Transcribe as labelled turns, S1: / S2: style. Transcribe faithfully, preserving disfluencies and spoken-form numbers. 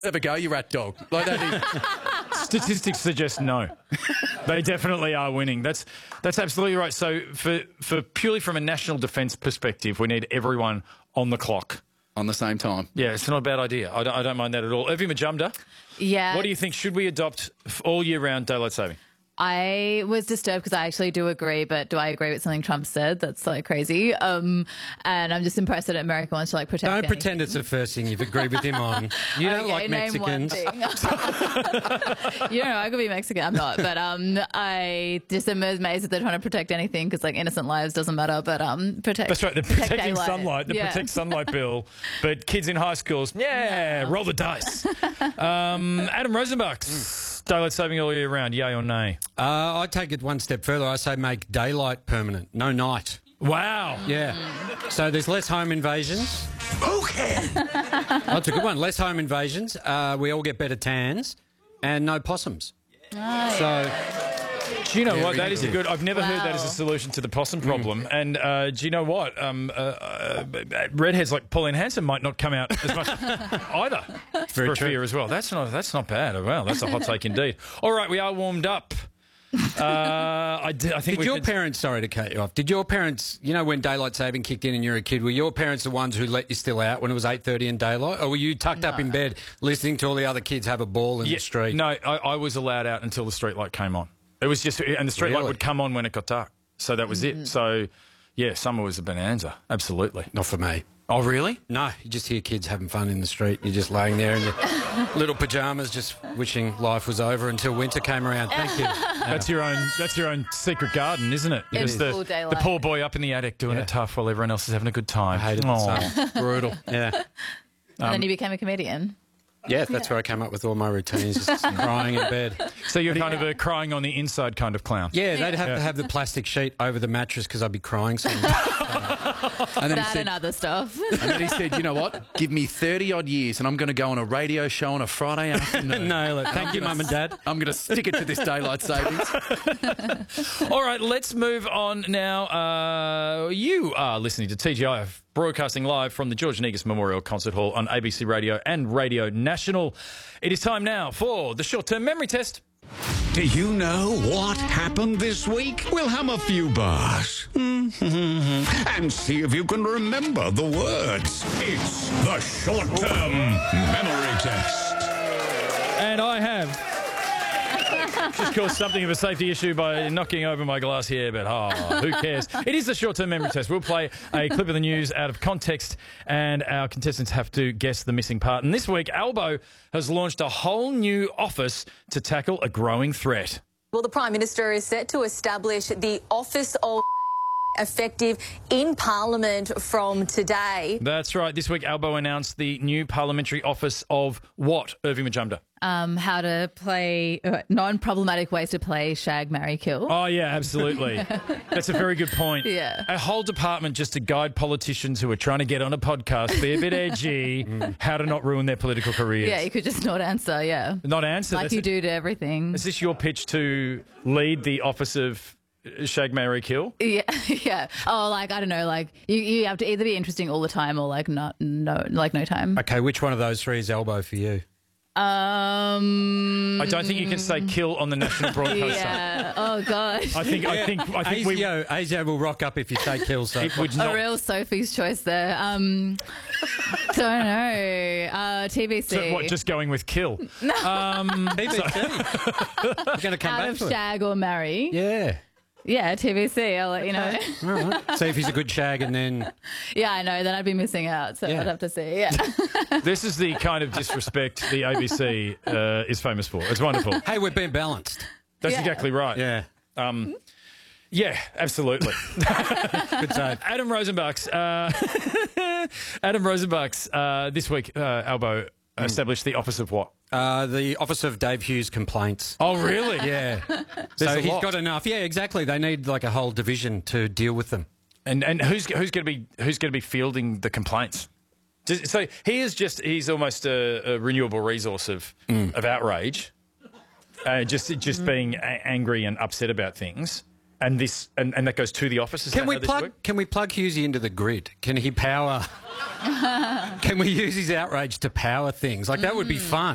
S1: Have a go, you rat dog. Like that is...
S2: Statistics suggest no. They definitely are winning. That's that's absolutely right. So for for purely from a national defence perspective, we need everyone on the clock.
S1: On the same time.
S2: Yeah, it's not a bad idea. I don't, I don't mind that at all. Irvi Majumdar,
S3: Yeah.
S2: what do you think? Should we adopt all year round daylight saving?
S3: I was disturbed because I actually do agree, but do I agree with something Trump said? That's like crazy. Um, and I'm just impressed that America wants to like protect.
S4: Don't
S3: anything.
S4: pretend it's the first thing you've agreed with him on. You don't
S3: Okay,
S4: like
S3: name one
S4: Mexicans.
S3: thing. You know, I could be Mexican. I'm not, but um, I just am amazed that they're trying to protect anything because like innocent lives doesn't matter. But um, protect.
S2: That's right. The
S3: protect
S2: protecting
S3: daylight.
S2: sunlight, the
S3: Yeah.
S2: protect sunlight bill. But kids in high schools, yeah, roll the dice. Um, Adam Rosenbach's daylight saving all year round, yay or nay?
S4: Uh, I take it one step further. I say make daylight permanent, no night.
S2: Wow.
S4: Yeah. So there's less home invasions.
S1: Okay.
S4: Oh, that's a good one. Less home invasions. Uh, we all get better tans and no possums.
S3: Oh,
S4: So
S2: Do you know what?
S1: Very
S2: That is a good. I've never heard that as a
S3: Wow.
S2: solution to the possum problem. And uh, do you know what? Um, uh, uh, redheads like Pauline Hanson might not come out as much either
S4: Very
S2: for a
S4: true.
S2: fear as well. That's not. That's not bad. Well, that's a hot take indeed. All right, we are warmed up. Uh, I, did, I think
S4: did
S2: we
S4: your
S2: could-
S4: parents, sorry to cut you off, did your parents, you know when daylight saving kicked in and you were a kid, were your parents the ones who let you still out when it was eight thirty in daylight? Or were you tucked up in bed listening to all the other kids have a ball in
S2: Yeah,
S4: the street?
S2: No, I, I was allowed out until the street light came on. It was just, and the street light
S4: Really?
S2: would come on when it got dark. So that was it. So, yeah, summer was a bonanza. Absolutely.
S4: Not for me.
S2: Oh, really?
S4: No, you just hear kids having fun in the street. You're just laying there in your little pyjamas, just wishing life was over until winter came around. Thank you.
S2: That's your own. That's your own secret garden, isn't it?
S3: It
S2: Just
S3: is.
S2: the,
S3: Full
S2: the
S3: daylight.
S2: poor boy up in the attic doing
S4: Yeah.
S2: it tough while everyone else is having a good time.
S4: I hated
S2: Aw.
S4: the sun. Brutal. Yeah.
S3: And then you became a comedian.
S4: Yeah, that's where I came up with all my routines, just crying in bed.
S2: So you're kind of a crying on the inside kind of clown.
S4: Yeah, they'd have to have the plastic sheet over the mattress because I'd be crying so much.
S1: And then, he
S3: That
S1: said,
S3: and other stuff.
S1: and then he said, you know what? Give me thirty odd years and I'm going to go on a radio show on a Friday afternoon.
S4: No, look, thank you, Mum and Dad.
S1: I'm going to stick it to this daylight savings.
S2: All right, let's move on now. Uh, you are listening to T G I F, broadcasting live from the George Negus Memorial Concert Hall on A B C Radio and Radio National. It is time now for the short-term memory test.
S5: Do you know what happened this week? We'll hum a few bars and see if you can remember the words. It's the short-term memory test.
S2: And I have just caused something of a safety issue by knocking over my glass here, but oh, who cares? It is the short-term memory test. We'll play a clip of the news out of context, and our contestants have to guess the missing part. And this week, Albo has launched a whole new office to tackle a growing threat.
S6: Well, the Prime Minister is set to establish the Office of effective in Parliament from today.
S2: That's right. This week, Albo announced the new parliamentary office of what, Irvi Majumdar?
S3: Um, how to play uh, non-problematic ways to play Shag, Marry, Kill.
S2: Oh, yeah, absolutely. That's a very good point.
S3: Yeah.
S2: A whole department just to guide politicians who are trying to get on a podcast, be a bit edgy, how to not ruin their political careers.
S3: Yeah, you could just not answer. Yeah,
S2: Not answer.
S3: like
S2: That's
S3: you
S2: it.
S3: do to everything.
S2: Is this your pitch to lead the office of Shag, Marry, Kill?
S3: Yeah, yeah. Oh, like I don't know. Like you, you have to either be interesting all the time or like not, no, like no time.
S4: Okay, which one of those three is Elbow for you?
S3: Um.
S2: I don't think you can say kill on the national broadcaster.
S3: Yeah. Oh God.
S2: I think I think I think we
S4: ASIO, ASIO will rock up if you say kill. So
S2: it would
S3: A
S2: not.
S3: real Sophie's choice there. Um. Don't know. Uh, T V C.
S2: So what, just going with kill? Um,
S4: T V C. You're going to come
S3: Out
S4: back
S3: of
S4: to it.
S3: Shag or Marry.
S4: Yeah.
S3: Yeah, T V C. I'll let you know.
S4: All right. See if he's a good shag and then...
S3: Yeah, I know. Then I'd be missing out. So
S4: Yeah.
S3: I'd have to see. Yeah.
S2: This is the kind of disrespect the A B C uh, is famous for. It's wonderful.
S4: Hey, we've been balanced.
S2: That's
S3: Yeah.
S2: exactly right.
S4: Yeah.
S2: Um, yeah, absolutely.
S4: Good save.
S2: Adam Rosenbach's uh, Adam Rosenbach's uh, this week, uh, Albo established the office of what?
S4: Uh, the Office of Dave Hughes Complaints.
S2: Oh, really?
S4: Yeah.
S2: There's
S4: so
S2: a
S4: he's
S2: lot.
S4: got enough. Yeah, exactly. They need like a whole division to deal with them.
S2: And and who's who's going to be who's going to be fielding the complaints? Does- So he is just he's almost a, a renewable resource of of outrage, uh, just just being a- angry and upset about things. And this and, and that goes to the office. Is
S4: Can
S2: that
S4: we
S2: how this
S4: plug?
S2: works?
S4: Can we plug Hughesy into the grid? Can he power? Can we use his outrage to power things? Like that would be fun.